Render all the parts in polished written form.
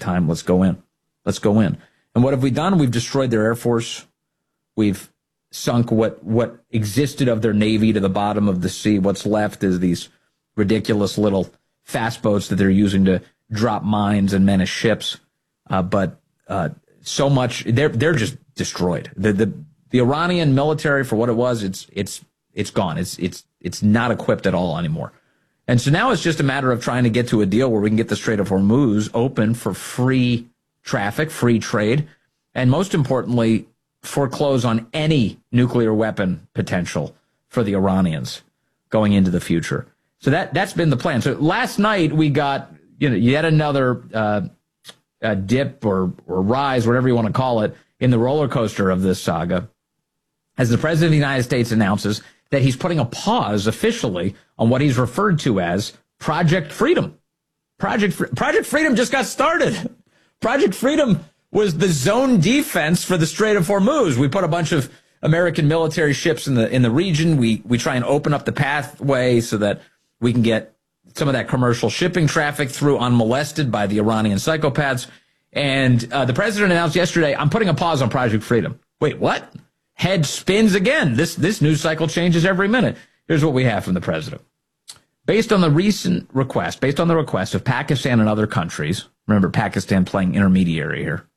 time. Let's go in. Let's go in. And what have we done? We've destroyed their Air Force. We've sunk what existed of their Navy to the bottom of the sea. What's left is these ridiculous little fast boats that they're using to drop mines and menace ships. But so much, they're just destroyed. The Iranian military, for what it was, it's gone. It's not equipped at all anymore. And so now it's just a matter of trying to get to a deal where we can get the Strait of Hormuz open for free traffic, free trade, and most importantly, foreclose on any nuclear weapon potential for the Iranians going into the future. So that's been the plan. So last night we got, yet another dip or rise, whatever you want to call it, in the roller coaster of this saga, as the President of the United States announces that he's putting a pause officially on what he's referred to as Project Freedom. Project Freedom just got started. Project Freedom was the zone defense for the Strait of Hormuz. We put a bunch of American military ships in the region. We try and open up the pathway so that we can get some of that commercial shipping traffic through unmolested by the Iranian psychopaths. And the president announced yesterday, I'm putting a pause on Project Freedom. Wait, what? Head spins again. This news cycle changes every minute. Here's what we have from the president. Based on the request of Pakistan and other countries, remember Pakistan playing intermediary here,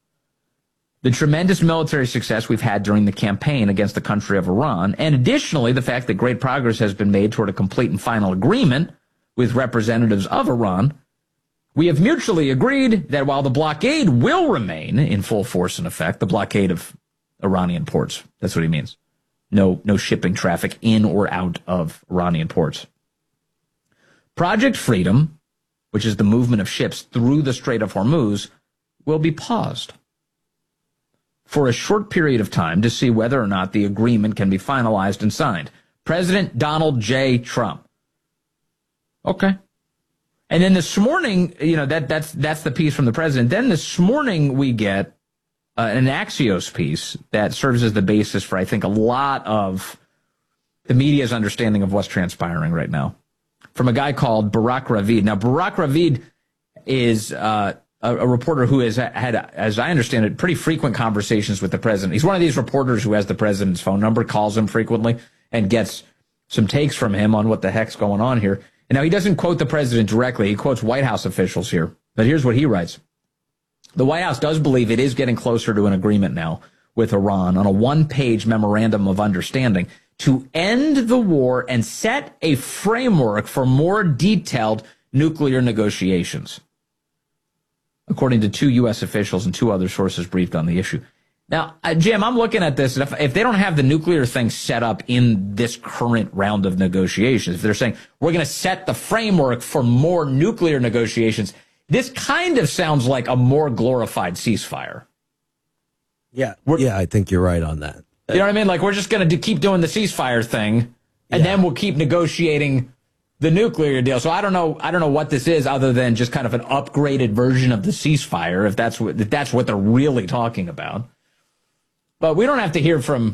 the tremendous military success we've had during the campaign against the country of Iran, and additionally the fact that great progress has been made toward a complete and final agreement with representatives of Iran, we have mutually agreed that while the blockade will remain in full force and effect, the blockade of Iranian ports, that's what he means. No shipping traffic in or out of Iranian ports. Project Freedom, which is the movement of ships through the Strait of Hormuz, will be paused for a short period of time to see whether or not the agreement can be finalized and signed. President Donald J. Trump. Okay. And then this morning, that's the piece from the president. Then this morning we get an Axios piece that serves as the basis for, I think, a lot of the media's understanding of what's transpiring right now, from a guy called Barak Ravid. Now, Barak Ravid is a reporter who has had, as I understand it, pretty frequent conversations with the president. He's one of these reporters who has the president's phone number, calls him frequently, and gets some takes from him on what the heck's going on here. And now he doesn't quote the president directly. He quotes White House officials here. But here's what he writes. The White House does believe it is getting closer to an agreement now with Iran on a one-page memorandum of understanding to end the war and set a framework for more detailed nuclear negotiations, according to 2 U.S. officials and 2 other sources briefed on the issue. Now, Jim, I'm looking at this, and if they don't have the nuclear thing set up in this current round of negotiations, if they're saying we're going to set the framework for more nuclear negotiations, this kind of sounds like a more glorified ceasefire. Yeah, I think you're right on that. You know what I mean? Like, we're just going to keep doing the ceasefire thing, and then we'll keep negotiating the nuclear deal. So I don't know what this is other than just kind of an upgraded version of the ceasefire, if that's what they're really talking about. But we don't have to hear from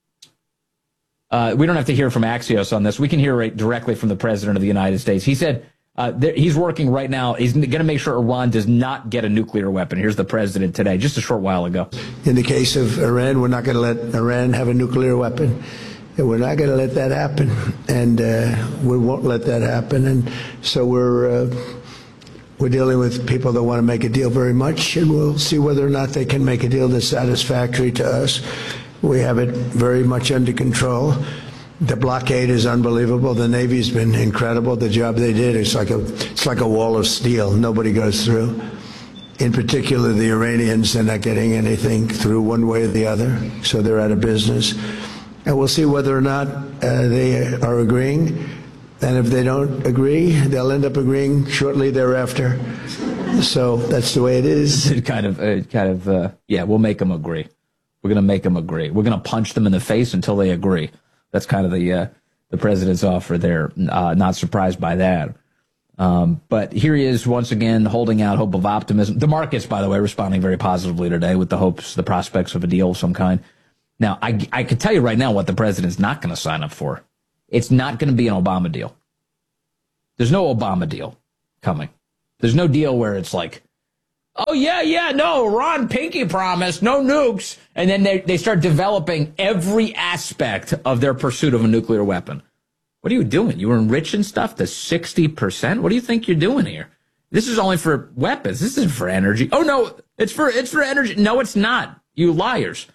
Axios on this. We can hear directly from the president of the United States. He said he's working right now. He's going to make sure Iran does not get a nuclear weapon. Here's the president today, just a short while ago. In the case of Iran, we're not going to let Iran have a nuclear weapon. We're not going to let that happen, and we won't let that happen. And so we're dealing with people that want to make a deal very much, and we'll see whether or not they can make a deal that's satisfactory to us. We have it very much under control. The blockade is unbelievable. The Navy's been incredible. The job they did, it's like a wall of steel. Nobody goes through. In particular, the Iranians, they're not getting anything through one way or the other, so they're out of business. And we'll see whether or not they are agreeing. And if they don't agree, they'll end up agreeing shortly thereafter. So that's the way it is. We'll make them agree. We're going to make them agree. We're going to punch them in the face until they agree. That's kind of the president's offer there. Not surprised by that. But here he is once again holding out hope of optimism. The markets, by the way, responding very positively today with the prospects of a deal of some kind. Now, I could tell you right now what the president's not going to sign up for. It's not going to be an Obama deal. There's no Obama deal coming. There's no deal where it's like Oh, yeah, no, Ron Pinky promised no nukes. And then they start developing every aspect of their pursuit of a nuclear weapon. What are you doing? You were enriching stuff to 60%? What do you think you're doing here? This is only for weapons. This isn't for energy. Oh, no, it's for energy. No, it's not. You liars.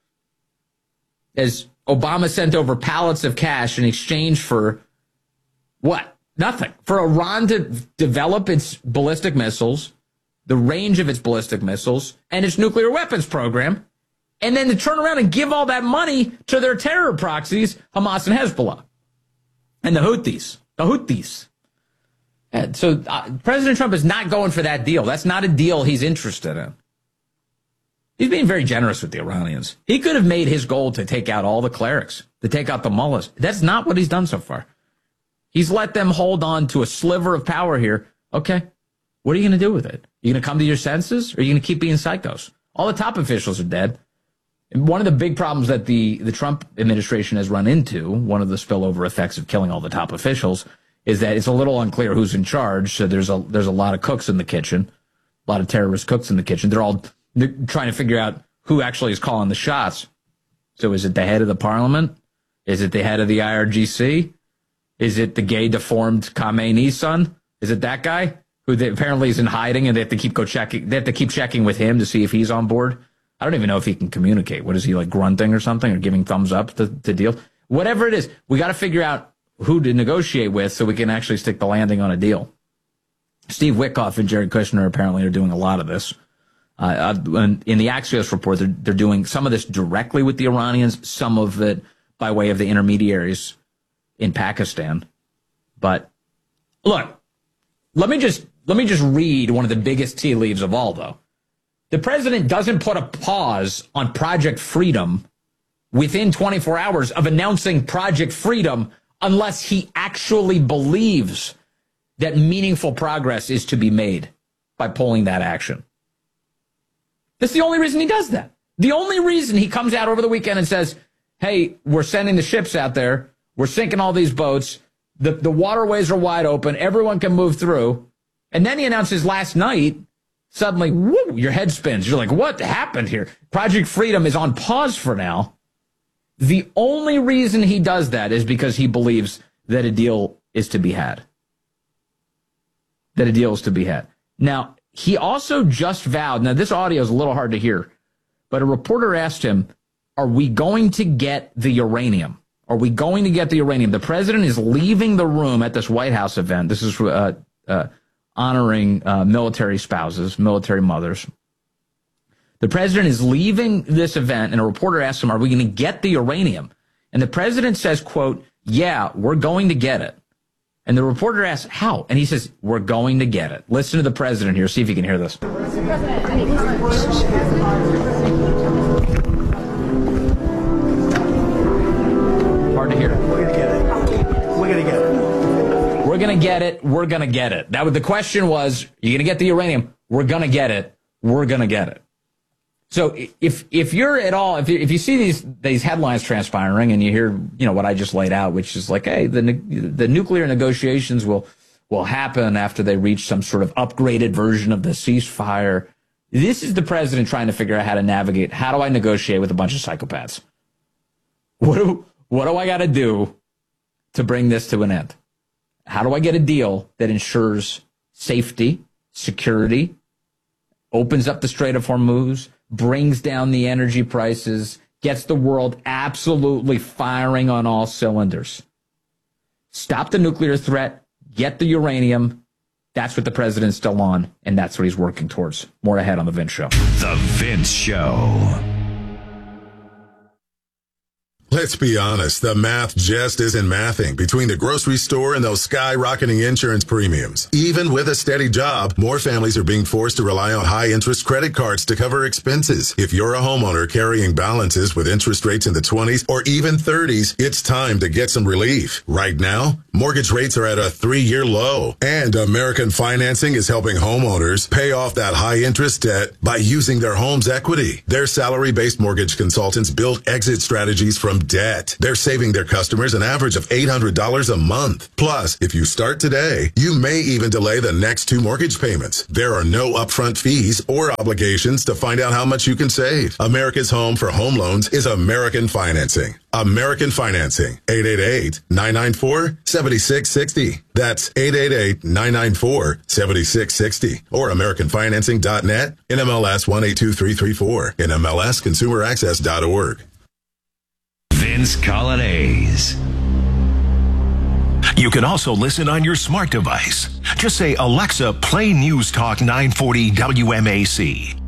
As Obama sent over pallets of cash in exchange for what? Nothing. For Iran to develop its ballistic missiles, the range of its ballistic missiles, and its nuclear weapons program, and then to turn around and give all that money to their terror proxies, Hamas and Hezbollah, and the Houthis. And so President Trump is not going for that deal. That's not a deal he's interested in. He's being very generous with the Iranians. He could have made his goal to take out all the clerics, to take out the mullahs. That's not what he's done so far. He's let them hold on to a sliver of power here. Okay, what are you going to do with it? You going to come to your senses, or are you going to keep being psychos? All the top officials are dead. And one of the big problems that the Trump administration has run into, one of the spillover effects of killing all the top officials, is that it's a little unclear who's in charge. So there's a lot of cooks in the kitchen, a lot of terrorist cooks in the kitchen. They're trying to figure out who actually is calling the shots. So is it the head of the parliament? Is it the head of the IRGC? Is it the gay deformed Khamenei's son? Is it that guy who apparently is in hiding and they have to keep checking with him to see if he's on board? I don't even know if he can communicate. What is he, like, grunting or something, or giving thumbs up to deal? Whatever it is, we got to figure out who to negotiate with so we can actually stick the landing on a deal. Steve Witkoff and Jared Kushner apparently are doing a lot of this. In the Axios report, they're doing some of this directly with the Iranians, some of it by way of the intermediaries in Pakistan. But look, let me just read one of the biggest tea leaves of all, though. The president doesn't put a pause on Project Freedom within 24 hours of announcing Project Freedom unless he actually believes that meaningful progress is to be made by pulling that action. That's the only reason he does that. The only reason he comes out over the weekend and says, hey, we're sending the ships out there. We're sinking all these boats. The waterways are wide open. Everyone can move through. And then he announces last night, suddenly, whoo, your head spins. You're like, what happened here? Project Freedom is on pause for now. The only reason he does that is because he believes that a deal is to be had. Now, he also just vowed, now this audio is a little hard to hear, but a reporter asked him, are we going to get the uranium? Are we going to get the uranium? The president is leaving the room at this White House event. This is honoring military spouses, military mothers. The president is leaving this event, and a reporter asks him, are we going to get the uranium? And the president says, quote, yeah, we're going to get it. And the reporter asks, how? And he says, we're going to get it. Listen to the president here. See if you can hear this. Mr. President, I think hard to hear. We're going to get it. We're going to get it. We're going to get it. We're going to get it. That was the question was, you're going to get the uranium? We're going to get it. We're going to get it. So if you're at all, if you see these headlines transpiring and you hear, what I just laid out, which is like, hey, the nuclear negotiations will happen after they reach some sort of upgraded version of the ceasefire. This is the president trying to figure out how to navigate. How do I negotiate with a bunch of psychopaths? What do I got to do to bring this to an end? How do I get a deal that ensures safety, security, opens up the Strait of Hormuz, brings down the energy prices, gets the world absolutely firing on all cylinders? Stop the nuclear threat, get the uranium. That's what the president's still on, and that's what he's working towards. More ahead on The Vince Show. The Vince Show. Let's be honest, the math just isn't mathing between the grocery store and those skyrocketing insurance premiums. Even with a steady job, more families are being forced to rely on high-interest credit cards to cover expenses. If you're a homeowner carrying balances with interest rates in the 20s or even 30s, it's time to get some relief. Right now, Mortgage rates are at a 3-year low. And American Financing is helping homeowners pay off that high-interest debt by using their home's equity. Their salary-based mortgage consultants build exit strategies from debt. They're saving their customers an average of $800 a month. Plus, if you start today, you may even delay the next 2 mortgage payments. There are no upfront fees or obligations to find out how much you can save. America's home for home loans is American Financing. American Financing, 888-994-7660. That's 888-994-7660. Or AmericanFinancing.net, NMLS 182334, NMLSConsumerAccess.org. Vince Colonnese. You can also listen on your smart device. Just say, Alexa, play News Talk 940 WMAC.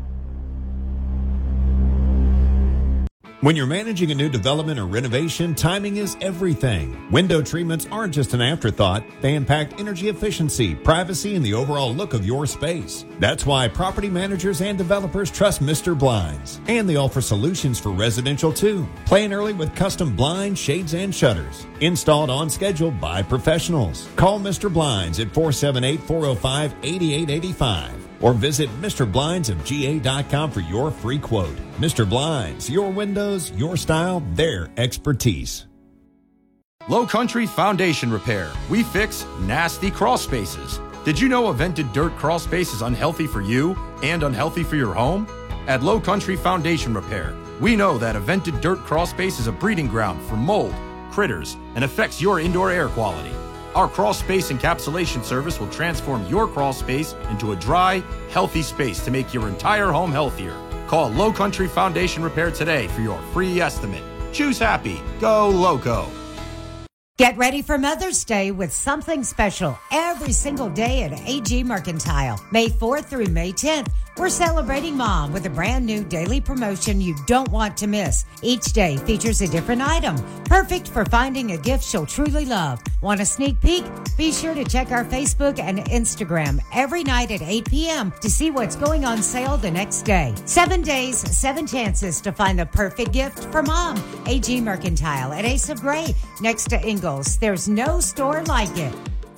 When you're managing a new development or renovation, timing is everything. Window treatments aren't just an afterthought. They impact energy efficiency, privacy, and the overall look of your space. That's why property managers and developers trust Mr. Blinds. And they offer solutions for residential too. Plan early with custom blinds, shades, and shutters. Installed on schedule by professionals. Call Mr. Blinds at 478-405-8885. Or visit MrBlindsofGA.com for your free quote. Mr. Blinds, your windows, your style, their expertise. Low Country Foundation Repair. We fix nasty crawl spaces. Did you know a vented dirt crawl space is unhealthy for you and unhealthy for your home? At Low Country Foundation Repair, we know that a vented dirt crawl space is a breeding ground for mold, critters, and affects your indoor air quality. Our crawl space encapsulation service will transform your crawl space into a dry, healthy space to make your entire home healthier. Call Low Country Foundation Repair today for your free estimate. Choose happy. Go Loco. Get ready for Mother's Day with something special every single day at AG Mercantile. May 4th through May 10th, we're celebrating Mom with a brand new daily promotion you don't want to miss. Each day features a different item, perfect for finding a gift she'll truly love. Want a sneak peek? Be sure to check our Facebook and Instagram every night at 8 p.m. to see what's going on sale the next day. 7 days, 7 chances to find the perfect gift for Mom. AG Mercantile at Ace of Gray, next to Ingalls. There's no store like it.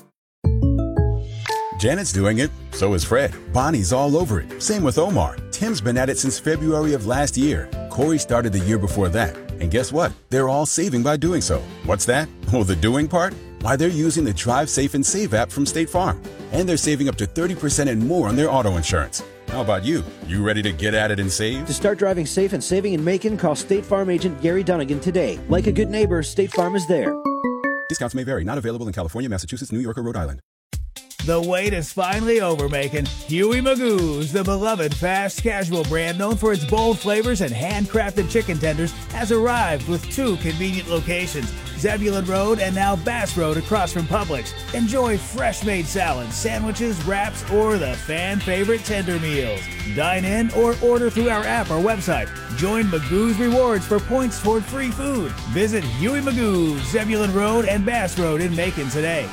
Janet's doing it, so is Fred. Bonnie's all over it. Same with Omar. Tim's been at it since February of last year. Corey started the year before that. And guess what? They're all saving by doing so. What's that? Oh, the doing part? Why, they're using the Drive Safe and Save app from State Farm. And they're saving up to 30% and more on their auto insurance. How about you? You ready to get at it and save? To start driving safe and saving in Macon, call State Farm agent Gary Dunnigan today. Like a good neighbor, State Farm is there. Discounts may vary. Not available in California, Massachusetts, New York, or Rhode Island. The wait is finally over, Macon. Huey Magoo's, the beloved fast casual brand known for its bold flavors and handcrafted chicken tenders, has arrived with 2 convenient locations, Zebulon Road and now Bass Road across from Publix. Enjoy fresh-made salads, sandwiches, wraps, or the fan-favorite tender meals. Dine in or order through our app or website. Join Magoo's Rewards for points toward free food. Visit Huey Magoo's, Zebulon Road and Bass Road in Macon today.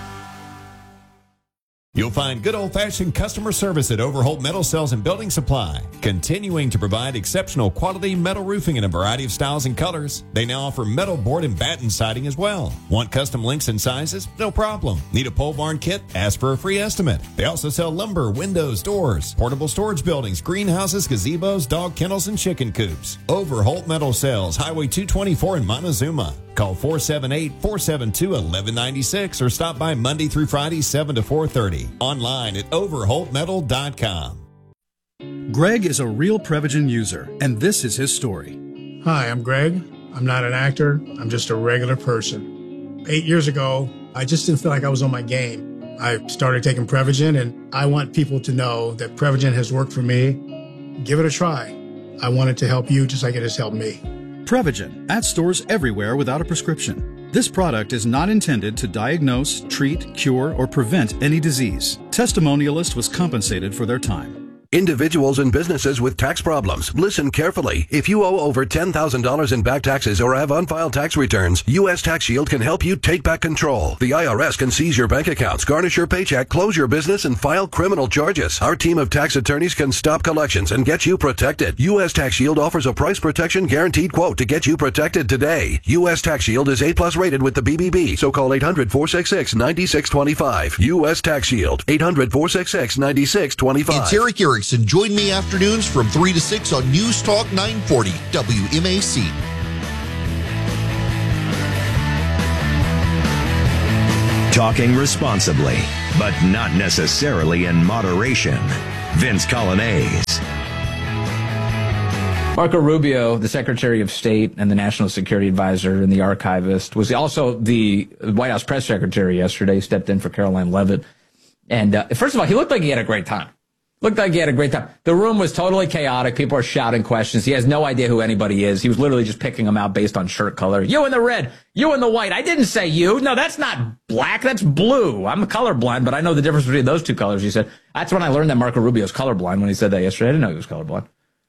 You'll find good old-fashioned customer service at Overholt Metal Sales and Building Supply, continuing to provide exceptional quality metal roofing in a variety of styles and colors. They now offer metal board and batten siding as well. Want custom links and sizes? No problem. Need a pole barn kit? Ask for a free estimate. They also sell lumber, windows, doors, portable storage buildings, greenhouses, gazebos, dog kennels, and chicken coops. Overholt Metal Sales, Highway 224 in Montezuma. Call 478-472-1196 or stop by Monday through Friday, 7 to 4:30. Online at overholtmetal.com. Greg is a real Prevagen user, and this is his story. Hi, I'm Greg. I'm not an actor. I'm just a regular person. 8 years ago, I just didn't feel like I was on my game. I started taking Prevagen, and I want people to know that Prevagen has worked for me. Give it a try. I want it to help you just like it has helped me. Prevagen, at stores everywhere without a prescription. This product is not intended to diagnose, treat, cure, or prevent any disease. Testimonialist was compensated for their time. Individuals and businesses with tax problems. Listen carefully. If you owe over $10,000 in back taxes or have unfiled tax returns, U.S. Tax Shield can help you take back control. The IRS can seize your bank accounts, garnish your paycheck, close your business, and file criminal charges. Our team of tax attorneys can stop collections and get you protected. U.S. Tax Shield offers a price protection guaranteed quote to get you protected today. U.S. Tax Shield is A+ rated with the BBB, so call 800-466-9625. U.S. Tax Shield, 800-466-9625. It's Eric Erickson. Join me afternoons from 3 to 6 on News Talk 940 WMAC. Talking responsibly, but not necessarily in moderation. Vince Colonnese. Marco Rubio, the Secretary of State and the National Security Advisor and the archivist, was also the White House press secretary yesterday, stepped in for Caroline Leavitt. And first of all, he looked like he had a great time. The room was totally chaotic. People are shouting questions. He has no idea who anybody is. He was literally just picking them out based on shirt color. You in the red, you in the white. I didn't say you. No, that's not black. That's blue. I'm colorblind, but I know the difference between those two colors, he said. That's when I learned that Marco Rubio's colorblind when he said that yesterday. I didn't know he was colorblind.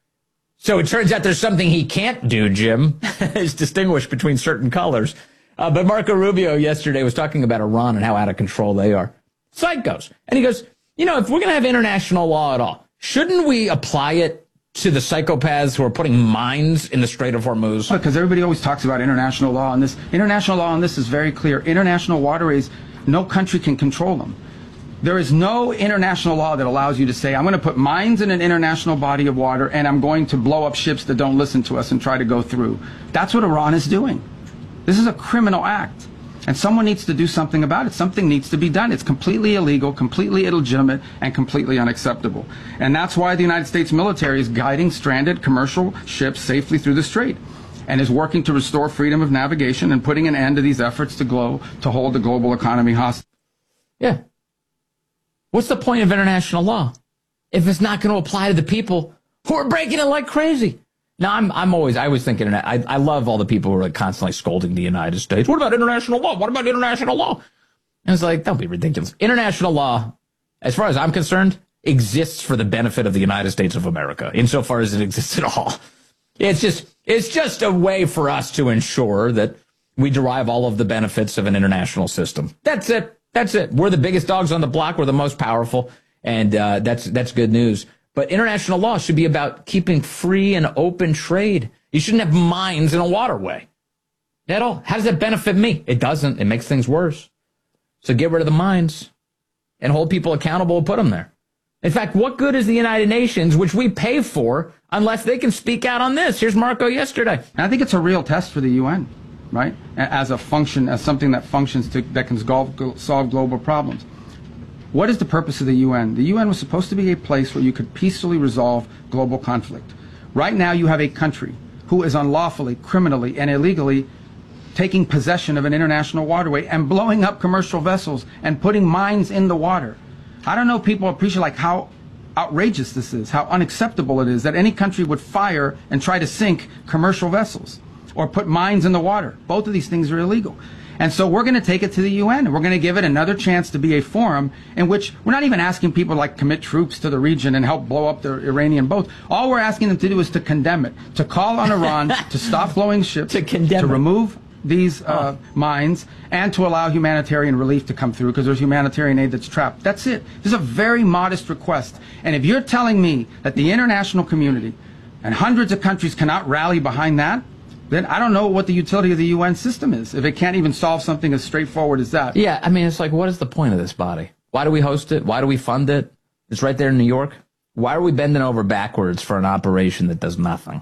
So it turns out there's something he can't do, Jim, is distinguish between certain colors. But Marco Rubio yesterday was talking about Iran and how out of control they are. Psychos. And he goes, if we're going to have international law at all, shouldn't we apply it to the psychopaths who are putting mines in the Strait of Hormuz? Because everybody always talks about international law, and this international law on this is very clear. International waterways, no country can control them. There is no international law that allows you to say, I'm going to put mines in an international body of water and I'm going to blow up ships that don't listen to us and try to go through. That's what Iran is doing. This is a criminal act. And someone needs to do something about it. Something needs to be done. It's completely illegal, completely illegitimate, and completely unacceptable. And that's why the United States military is guiding stranded commercial ships safely through the strait and is working to restore freedom of navigation and putting an end to these efforts to hold the global economy hostage. Yeah. What's the point of international law if it's not going to apply to the people who are breaking it like crazy? Now, I always think I love all the people who are constantly scolding the United States. What about international law? What about international law? And it's like, don't be ridiculous. International law, as far as I'm concerned, exists for the benefit of the United States of America, insofar as it exists at all. It's just a way for us to ensure that we derive all of the benefits of an international system. That's it. We're the biggest dogs on the block. We're the most powerful. And that's good news. But international law should be about keeping free and open trade. You shouldn't have mines in a waterway at all. How does that benefit me? It doesn't. It makes things worse. So get rid of the mines and hold people accountable and put them there. In fact, what good is the United Nations, which we pay for, unless they can speak out on this? Here's Marco yesterday. And I think it's a real test for the UN, right? As something that functions that can solve global problems. What is the purpose of the UN? The UN was supposed to be a place where you could peacefully resolve global conflict. Right now you have a country who is unlawfully, criminally, and illegally taking possession of an international waterway and blowing up commercial vessels and putting mines in the water. I don't know if people appreciate how outrageous this is, how unacceptable it is that any country would fire and try to sink commercial vessels or put mines in the water. Both of these things are illegal. And so we're going to take it to the UN, and we're going to give it another chance to be a forum in which we're not even asking people to commit troops to the region and help blow up the Iranian boats. All we're asking them to do is to condemn it, to call on Iran to stop blowing ships, to remove these mines, and to allow humanitarian relief to come through because there's humanitarian aid that's trapped. That's it. This is a very modest request. And if you're telling me that the international community and hundreds of countries cannot rally behind that, then I don't know what the utility of the UN system is, if it can't even solve something as straightforward as that. Yeah, I mean, it's like, what is the point of this body? Why do we host it? Why do we fund it? It's right there in New York. Why are we bending over backwards for an operation that does nothing?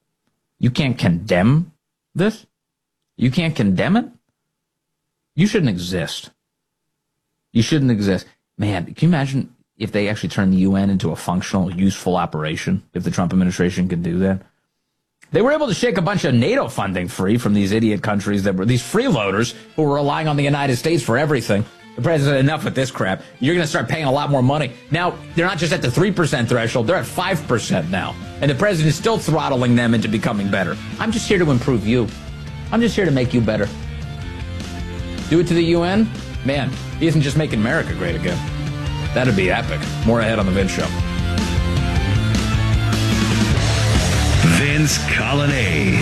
You can't condemn this? You can't condemn it? You shouldn't exist. You shouldn't exist. Man, can you imagine if they actually turned the UN into a functional, useful operation, if the Trump administration could do that? They were able to shake a bunch of NATO funding free from these idiot countries that were these freeloaders who were relying on the United States for everything. The president, enough with this crap. You're going to start paying a lot more money. Now, they're not just at the 3% threshold, they're at 5% now. And the president is still throttling them into becoming better. I'm just here to improve you. I'm just here to make you better. Do it to the UN? Man, he isn't just making America great again. That'd be epic. More ahead on The Vince Show. Vince Colonnade.